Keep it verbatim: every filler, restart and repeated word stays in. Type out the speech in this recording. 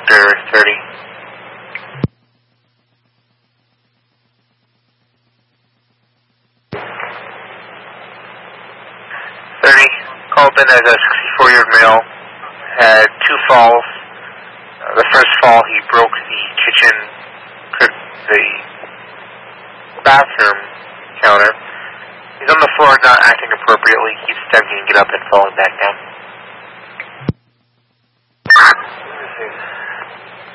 sector thirty. thirty, called in as a sixty-four-year-old male, had two falls. Uh, the first fall, he broke the kitchen, the bathroom counter. He's on the floor not acting appropriately. He's attempting to get up and falling back down.